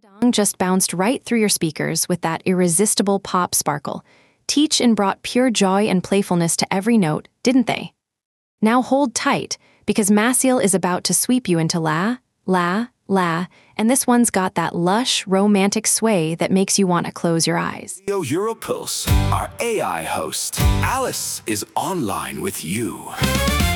Dong just bounced right through your speakers with that irresistible pop sparkle. Teach and brought pure joy and playfulness to every note, didn't they? Now hold tight, because Maciel is about to sweep you into la, la, la, and this one's got that lush, romantic sway that makes you want to close your eyes. Europulse, our AI host, Alice, is online with you.